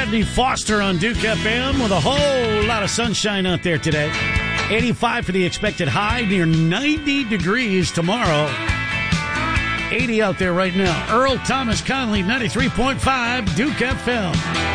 Bradley Foster on Duke FM with a whole lot of sunshine out there today. 85 for the expected high, near 90 degrees tomorrow. 80 out there right now. Earl Thomas Conley, 93.5 Duke FM.